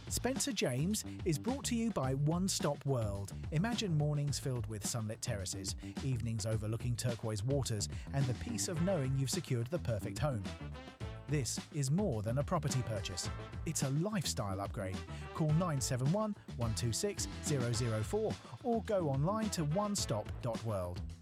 Spencer James is brought to you by One Stop World. Imagine mornings filled with sunlit terraces, evenings overlooking turquoise waters, and the peace of knowing you've secured the perfect home. This is more than a property purchase. It's a lifestyle upgrade. Call 971 126 004 or go online to onestop.world.